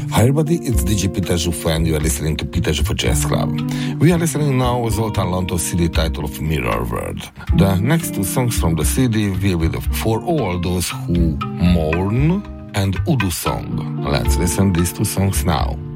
Hi everybody, it's DJ Peter Zsufo and you are listening to Peter Zsufo Jazz Club. We are listening now Zoltán Lantos CD title of Mirror World. The next two songs from the CD will be For All Those Who Mourn and Udu Song. Let's listen these two songs now.